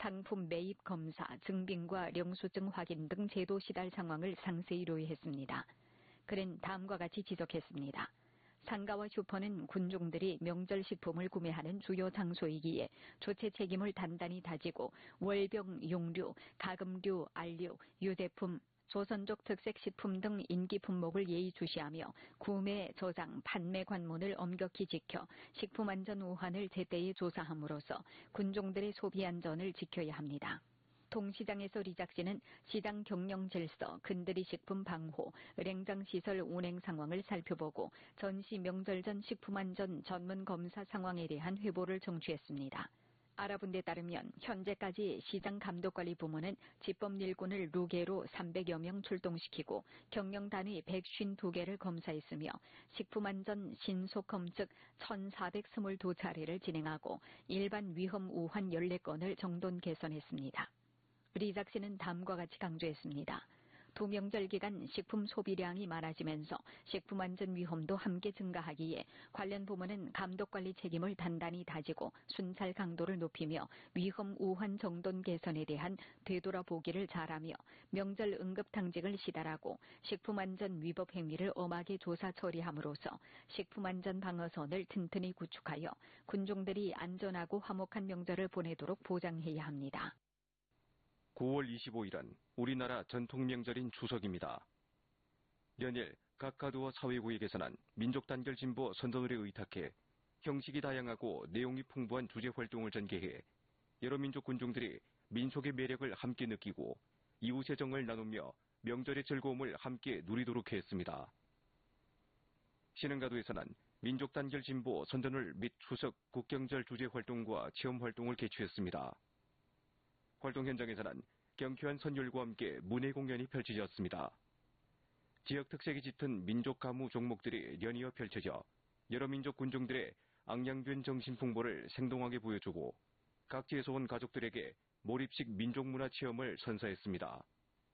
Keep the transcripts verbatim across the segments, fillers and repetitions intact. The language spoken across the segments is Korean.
상품 매입 검사, 증빙과 영수증 확인 등 제도 시달 상황을 상세히 로했습니다. 그는 다음과 같이 지적했습니다. 상가와 슈퍼는 군중들이 명절 식품을 구매하는 주요 장소이기에 조체 책임을 단단히 다지고 월병, 용류, 가금류, 알류, 유제품, 조선족 특색 식품 등 인기 품목을 예의주시하며 구매, 저장, 판매 관문을 엄격히 지켜 식품 안전 우환을 제때에 조사함으로써 군중들의 소비 안전을 지켜야 합니다. 동시장에서 리작 씨는 시장 경영 질서, 근들이 식품 방호, 은행장 시설 운행 상황을 살펴보고 전시 명절 전 식품 안전 전문 검사 상황에 대한 회보를 청취했습니다. 알아본 데 따르면 현재까지 시장 감독관리 부문은 집법 일꾼을 루게로 삼백여 명 출동시키고 경영단위 백오십이 개를 검사했으며 식품안전 신속검 즉 천사백이십이 차례를 진행하고 일반 위험 우환 열네 건을 정돈 개선했습니다. 리작 씨는 다음과 같이 강조했습니다. 두 명절 기간 식품 소비량이 많아지면서 식품 안전 위험도 함께 증가하기에 관련 부문은 감독관리 책임을 단단히 다지고 순찰 강도를 높이며 위험 우환 정돈 개선에 대한 되돌아보기를 잘하며 명절 응급당직을 시달하고 식품 안전 위법 행위를 엄하게 조사 처리함으로써 식품 안전 방어선을 튼튼히 구축하여 군중들이 안전하고 화목한 명절을 보내도록 보장해야 합니다. 구월 이십오일은 우리나라 전통 명절인 추석입니다. 연일 각 가두와 사회구역에서는 민족단결 진보 선전을에 의탁해 형식이 다양하고 내용이 풍부한 주제 활동을 전개해 여러 민족 군중들이 민속의 매력을 함께 느끼고 이웃의 정을 나누며 명절의 즐거움을 함께 누리도록 했습니다. 신흥가두에서는 민족단결 진보 선전을 및 추석 국경절 주제 활동과 체험 활동을 개최했습니다. 활동 현장에서는 경쾌한 선율과 함께 문예 공연이 펼쳐졌습니다. 지역 특색이 짙은 민족 가무 종목들이 연이어 펼쳐져 여러 민족 군중들의 앙양된 정신 풍부를 생동하게 보여주고 각지에서 온 가족들에게 몰입식 민족문화 체험을 선사했습니다.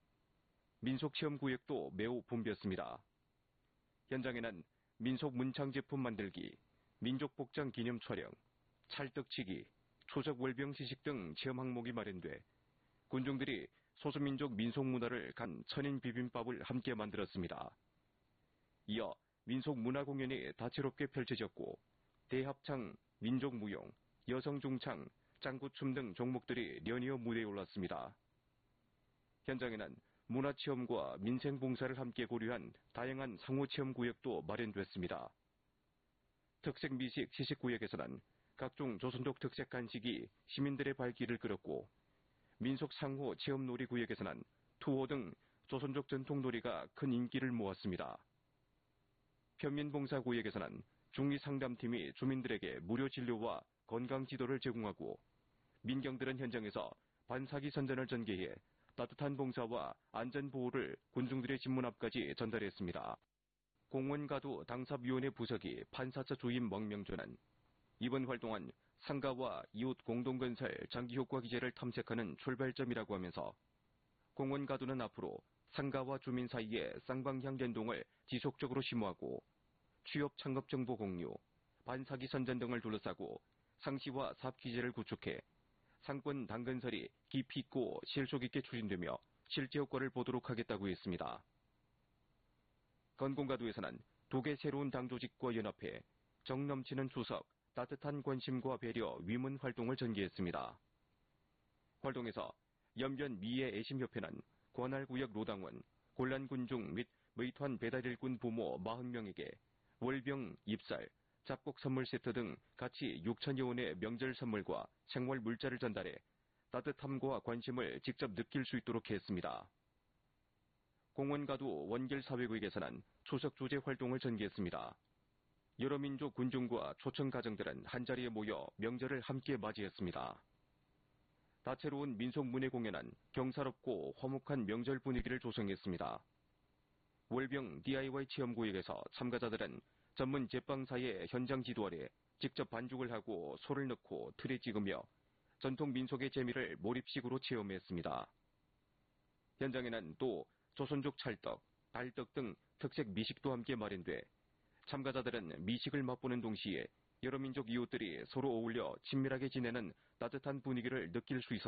민속체험구역도 매우 붐볐습니다. 현장에는 민속 문창 제품 만들기, 민족복장 기념 촬영, 찰떡치기, 추석 월병 시식 등 체험 항목이 마련돼 군중들이 소수민족 민속문화를 간 천인 비빔밥을 함께 만들었습니다. 이어 민속문화 공연이 다채롭게 펼쳐졌고 대합창, 민족무용, 여성중창, 짱구춤 등 종목들이 연이어 무대에 올랐습니다. 현장에는 문화체험과 민생봉사를 함께 고려한 다양한 상호체험구역도 마련됐습니다. 특색 미식 시식구역에서는 각종 조선족 특색 간식이 시민들의 발길을 끌었고 민속 상호 체험놀이 구역에서는 투호 등 조선족 전통놀이가 큰 인기를 모았습니다. 편민봉사 구역에서는 중리상담팀이 주민들에게 무료 진료와 건강 지도를 제공하고 민경들은 현장에서 반사기 선전을 전개해 따뜻한 봉사와 안전보호를 군중들의 집문 앞까지 전달했습니다. 공원가두 당삽위원회 부서기 판사처 주임 먹명조는 이번 활동은 상가와 이웃 공동건설 장기효과 기제를 탐색하는 출발점이라고 하면서 공원가두는 앞으로 상가와 주민 사이에 쌍방향 연동을 지속적으로 심화하고 취업 창업 정보 공유, 반사기 선전 등을 둘러싸고 상시와 사업기제를 구축해 상권 당건설이 깊이 있고 실속 있게 추진되며 실제 효과를 보도록 하겠다고 했습니다. 건공가두에서는 두 개 새로운 당 조직과 연합해 정 넘치는 추석, 따뜻한 관심과 배려, 위문 활동을 전개했습니다. 활동에서 연변 미애 애심협회는 관할구역 노당원, 곤란군중 및 의团배달일꾼 부모 사십 명에게 월병, 입살, 잡곡 선물 세트 등 가치 육천여 원의 명절 선물과 생활 물자를 전달해 따뜻함과 관심을 직접 느낄 수 있도록 했습니다. 공원가두 원길사회구역에서는 추석 주제 활동을 전개했습니다. 여러 민족 군중과 초청 가정들은 한자리에 모여 명절을 함께 맞이했습니다. 다채로운 민속 문예 공연은 경사롭고 화목한 명절 분위기를 조성했습니다. 월병 디아이와이 체험구역에서 참가자들은 전문 제빵사의 현장 지도 아래 직접 반죽을 하고 소를 넣고 틀에 찍으며 전통 민속의 재미를 몰입식으로 체험했습니다. 현장에는 또 조선족 찰떡, 달떡 등 특색 미식도 함께 마련돼 참가자들은 미식을 맛보는 동시에 여러 민족 이웃들이 서로 어울려 친밀하게 지내는 따뜻한 분위기를 느낄 수 있었습니다.